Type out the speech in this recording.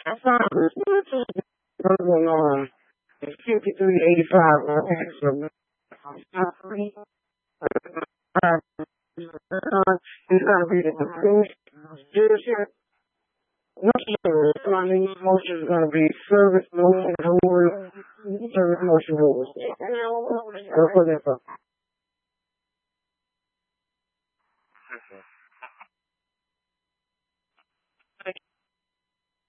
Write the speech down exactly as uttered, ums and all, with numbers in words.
That's fine. What's going on? It's fifty-three eighty-five on Axel. He's gonna be the conclusion. Not sure. My new motion is gonna be service motion, service motion rules. Go for that.